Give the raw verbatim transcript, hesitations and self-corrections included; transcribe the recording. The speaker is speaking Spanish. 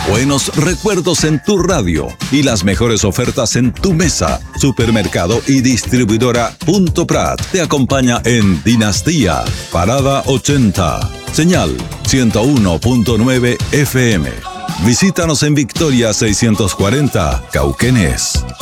Buenos recuerdos en tu radio y las mejores ofertas en tu mesa. Supermercado y distribuidora Punto Prat te acompaña en Dinastía, Parada ochenta, señal ciento uno punto nueve F M. Visítanos en Victoria seiscientos cuarenta, Cauquenes.